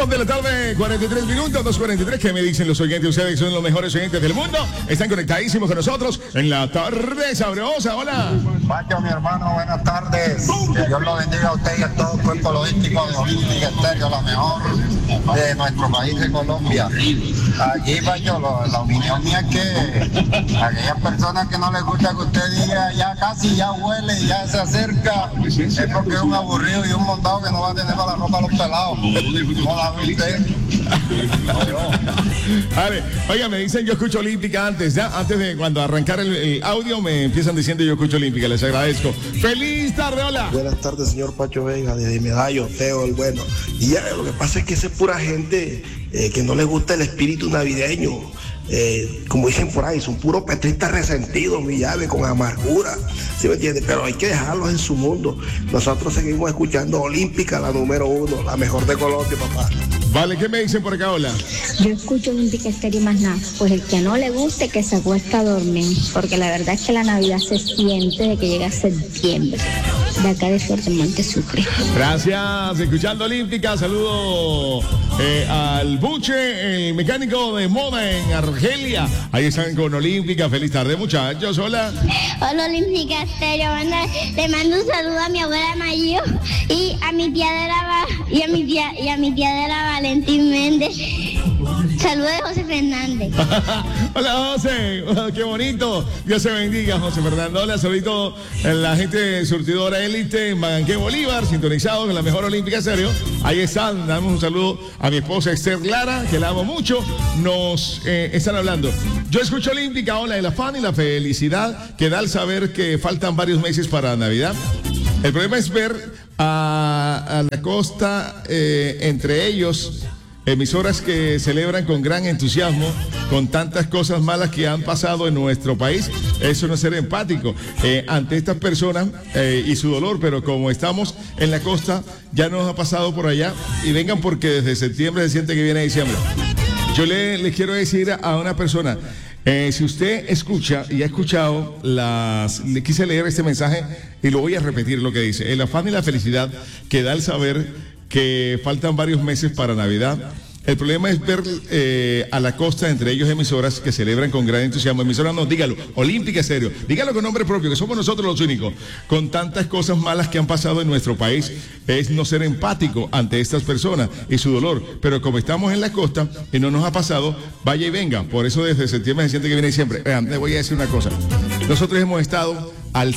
2 de la tarde, 43 minutos, 2:43. ¿Qué me dicen los oyentes? Ustedes son los mejores oyentes del mundo. Están conectadísimos con nosotros en la tarde sabrosa. Hola. Pacho, mi hermano, buenas tardes. Que Dios lo bendiga a usted y a todo el cuerpo logístico de Olímpica Estéreo, la mejor de nuestro país de Colombia. Aquí, Pacho, la opinión mía es que aquellas personas que no les gusta que usted diga ya casi, ya huele, ya se acerca, es porque es un aburrido y un montado que no va a tener para la ropa a los pelados. No la ve usted. A ver, oiga, me dicen yo escucho Olímpica antes de cuando arrancar el audio me empiezan diciendo yo escucho Olímpica, les agradezco. ¡Feliz tarde, hola! Buenas tardes, señor Pacho Vega, desde Medallo, Teo, el bueno. Y ya, lo que pasa es que esa es pura gente que no le gusta el espíritu navideño. Como dicen por ahí, son puros petristas resentidos, mi llave, con amargura, ¿sí me entiendes? Pero hay que dejarlos en su mundo. Nosotros seguimos escuchando Olímpica, la número 1, la mejor de Colombia, papá. Vale, ¿qué me dicen por acá, hola? Yo escucho Olímpica Estéreo y más nada. Pues el que no le guste, que se acuesta a dormir, porque la verdad es que la Navidad se siente de que llega septiembre. De acá de Fuertemonte Sucre. Gracias, escuchando Olímpica, saludo al Buche, el mecánico de moda en Argelia. Ahí están con Olímpica, feliz tarde, muchachos, hola. Hola, Olímpica Estéreo, le mando un saludo a mi abuela Mayo y a mi tía de la Valentín Méndez. Saludos de José Fernández. Hola, José, qué bonito. Dios se bendiga, José Fernando. Hola, saludito a la gente de Surtidora Élite en Baganqué, Bolívar, sintonizados en la mejor Olímpica Estéreo. Ahí están, damos un saludo a mi esposa Esther Lara, que la amo mucho. Nos están hablando. Yo escucho Olímpica, hola, el afán y la felicidad que da al saber que faltan varios meses para Navidad. El problema es ver a la costa, entre ellos, emisoras que celebran con gran entusiasmo con tantas cosas malas que han pasado en nuestro país. Eso no es ser empático ante estas personas y su dolor, pero como estamos en la costa, ya nos ha pasado por allá y vengan porque desde septiembre se siente que viene diciembre. Yo le quiero decir a una persona, si usted escucha y ha escuchado le quise leer este mensaje y lo voy a repetir lo que dice. El afán y la felicidad que da al saber que faltan varios meses para Navidad. El problema es ver a la costa, entre ellos emisoras que celebran con gran entusiasmo. Emisoras no, dígalo, Olímpica Estéreo, dígalo con nombre propio, que somos nosotros los únicos. Con tantas cosas malas que han pasado en nuestro país, es no ser empático ante estas personas y su dolor. Pero como estamos en la costa y no nos ha pasado, vaya y venga. Por eso desde septiembre se siente que viene siempre. Vean, les voy a decir una cosa. Nosotros hemos estado al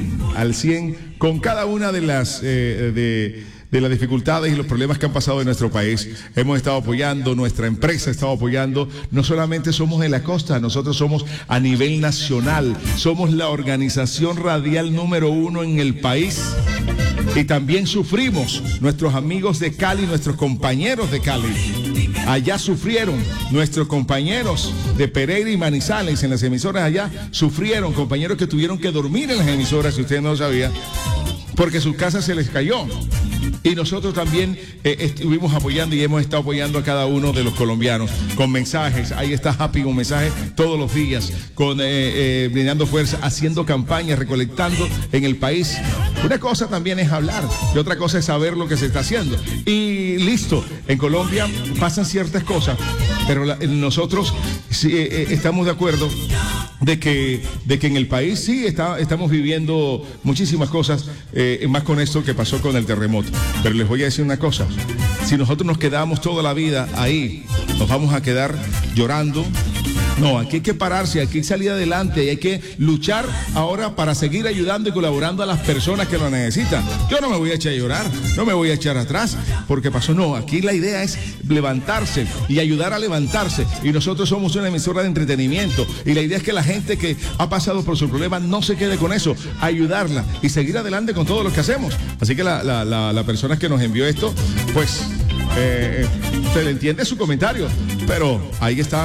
100 con cada una de las de las dificultades y los problemas que han pasado en nuestro país. Hemos estado apoyando, nuestra empresa ha estado apoyando. No solamente somos en la costa, nosotros somos a nivel nacional. Somos la organización radial número 1 en el país. Y también sufrimos. Nuestros amigos de Cali, nuestros compañeros de Cali, allá sufrieron. Nuestros compañeros de Pereira y Manizales en las emisoras allá sufrieron. Compañeros que tuvieron que dormir en las emisoras, si ustedes no lo sabían, porque su casa se les cayó. Y nosotros también estuvimos apoyando y hemos estado apoyando a cada uno de los colombianos con mensajes. Ahí está Happy, un mensaje todos los días, con brindando fuerza, haciendo campañas, recolectando en el país. Una cosa también es hablar y otra cosa es saber lo que se está haciendo. Y listo, en Colombia pasan ciertas cosas, pero nosotros estamos de acuerdo de que en el país sí estamos viviendo muchísimas cosas, más con esto que pasó con el terremoto. Pero les voy a decir una cosa, si nosotros nos quedamos toda la vida ahí, nos vamos a quedar llorando. No, aquí hay que pararse, aquí hay que salir adelante y hay que luchar ahora para seguir ayudando y colaborando a las personas que lo necesitan. Yo no me voy a echar a llorar, no me voy a echar atrás porque pasó. No, aquí la idea es levantarse y ayudar a levantarse. Y nosotros somos una emisora de entretenimiento y la idea es que la gente que ha pasado por su problema no se quede con eso, ayudarla y seguir adelante con todo lo que hacemos. Así que la persona que nos envió esto, pues se le entiende su comentario, pero ahí está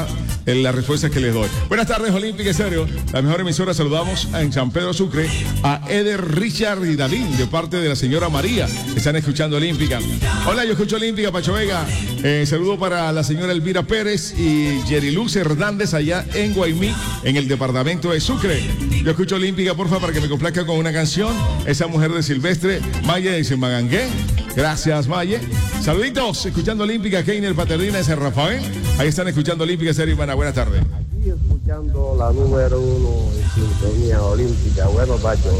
las respuestas que les doy. Buenas tardes, Olímpica Estéreo, la mejor emisora. Saludamos en San Pedro Sucre a Eder, Richard y David, de parte de la señora María. Están escuchando Olímpica. Hola, yo escucho Olímpica, Pacho Vega. Saludo para la señora Elvira Pérez y Yeriluz Hernández allá en Guaymí, en el departamento de Sucre. Yo escucho Olímpica, porfa, para que me complazca con una canción. Esa mujer de Silvestre, Maya de Magangué. Gracias, Maye. Saluditos, escuchando Olímpica, Keiner Paternina de San Rafael. Ahí están escuchando Olímpica, serio, hermana. Buenas tardes. Aquí escuchando la número 1 en sintonía olímpica. Bueno, Pacho,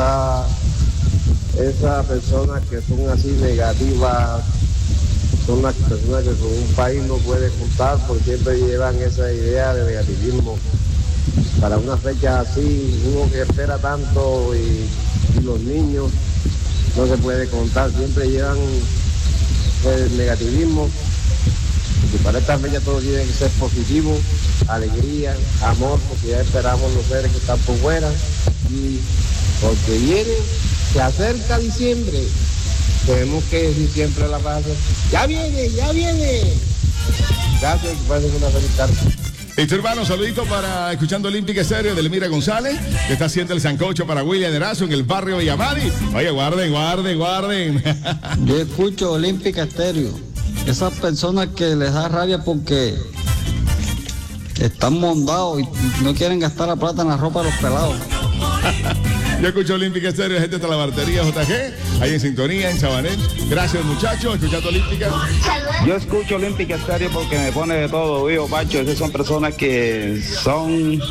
esas personas que son así negativas son las personas que con un país no puede contar, porque siempre llevan esa idea de negativismo. Para una fecha así, uno que espera tanto y los niños, no se puede contar, siempre llevan el negativismo. Y para esta fecha todo tiene que ser positivo, alegría, amor, porque ya esperamos los seres que están por fuera. Y porque se acerca diciembre, tenemos que decir siempre la paz. ¡Ya viene, ya viene! Gracias, que pasen una feliz tarde. Listo, hermano, saludito para escuchando Olímpica Estéreo de Elmira González, que está haciendo el sancocho para William Erazo en el barrio Villamari. Oye, guarden. Yo escucho Olímpica Estéreo. Esas personas que les da rabia porque están mondados y no quieren gastar la plata en la ropa de los pelados. Yo escucho Olímpica Estéreo, gente de la bartería JG, ahí en sintonía, en Sabanel. Gracias, muchachos, escuchando Olímpica. Yo escucho Olímpica Estéreo porque me pone de todo, vivo, Pacho. Esas son personas que son...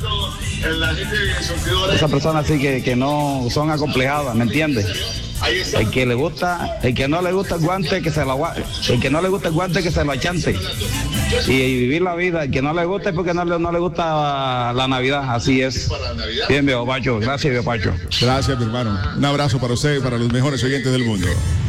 Esas personas así que no son acomplejadas, ¿me entiendes? El que le gusta, el que no le gusta el guante, que se lo el que no le gusta el guante, que se lo achante. Y vivir la vida, el que no le gusta es porque no le gusta la Navidad, así es. Bien, viejo Pacho, gracias, viejo Pacho. Gracias, mi hermano. Un abrazo para usted y para los mejores oyentes del mundo.